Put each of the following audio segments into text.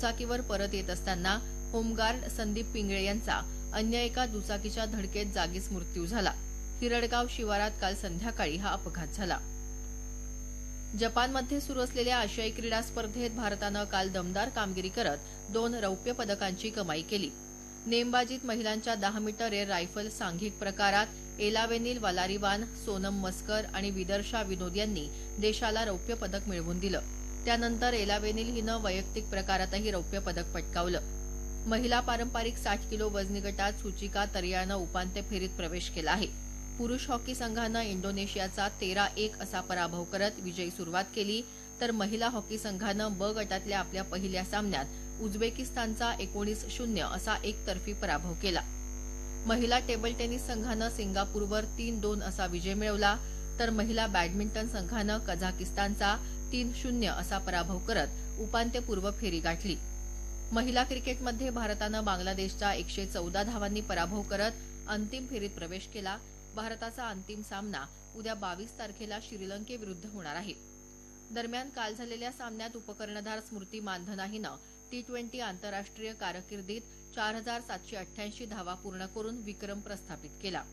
दुचाकीवर परत येत असताना होमगार्ड संदीप पिंगळे यांचा अन्य एका दुचाकीच्या धडकेत जागीच मृत्यू झाला. हिरडगाव शिवारात काल संध्याकाळी हा अपघात झाला. जपानमध्ये सुरू असलेल्या आशियाई क्रीडा स्पर्धेत भारतानं काल दमदार कामगिरी करत 2 रौप्य पदकांची कमाई केली. नेमबाजीत महिलांच्या 10 मीटर एअर रायफल सांघिक प्रकारात एलावेनिल वलारिवान, सोनम मस्कर आणि विदर्शा विनोद यांनी देशाला रौप्य पदक मिळवून दिलं. त्यानंतर एलावेनिल हिनं वैयक्तिक प्रकारातही रौप्य पदक पटकावलं. महिला पारंपरिक 60 किलो वजनी गटात सुचिका तरियानं उपांत्य फेरीत प्रवेश केला आहे. पुरुष हॉकी संघानं इंडोनेशियाचा 13-1 असा पराभव करत विजयी सुरुवात केली, तर महिला हॉकी संघानं ब गटातल्या आपल्या पहिल्या सामन्यात उझबेकिस्तानचा 19-0 असा एकतर्फी पराभव केला. महिला टेबल टेनिस संघानं सिंगापूरवर 3-2 असा विजय मिळवला, तर महिला बॅडमिंटन संघानं कझाकिस्तानचा 3-0 असा पराभव करत उपांत्यपूर्व फेरी गाठली. महिला क्रिकेटमध्ये भारतानं बांगलादेशचा 114 धावांनी पराभव करत अंतिम फेरीत प्रवेश केला. भारताचा अंतिम सामना उद्या 22 तारखेला श्रीलंकेविरुद्ध होणार आहे. दरम्यान काल झालेल्या सामन्यात उपकर्णधार स्मृती मानधना हिनं T20 आंतरराष्ट्रीय कारकिर्दीत 4788 धावा पूर्ण करून विक्रम प्रस्थापित केला.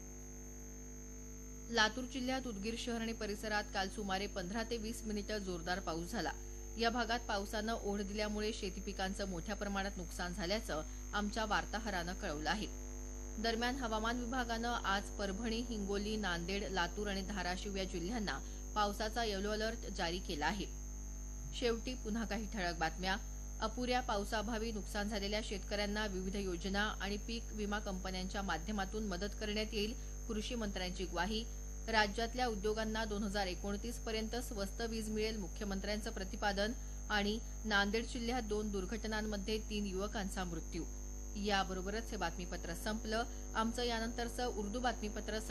लातूर जिल्ह्यात उदगीर शहर आणि परिसरात काल सुमारे 15 ते 20 मिनिटं जोरदार पाऊस झाला. या भागात पावसानं ओढ दिल्यामुळे शेती पिकांचं मोठ्या प्रमाणात नुकसान झाल्याचं आमच्या वार्ताहरानं कळवलं आहे. दरम्यान हवामान विभागानं आज परभणी, हिंगोली, नांदेड, लातूर आणि धाराशिव या जिल्ह्यांना पावसाचा येलो अलर्ट जारी केला आहे. शेवटी पुन्हा काही ठळक बातम्या. अपुऱ्या पावसाअभावी नुकसान झालेल्या शेतकऱ्यांना विविध योजना आणि पीक विमा कंपन्यांच्या माध्यमातून मदत करण्यात येईल, कृषी मंत्र्यांची ग्वाही. राज्यातल्या उद्योगांना 2029 पर्यंत स्वस्त वीज मिळेल, मुख्यमंत्र्यांचं प्रतिपादन. आणि नांदेड जिल्ह्यात 2 दुर्घटनांमध्ये 3 युवकांचा मृत्यू. याबरोबरच हे बातमीपत्र संपलं. आमचं यानंतरचं उर्दू बातमीपत्र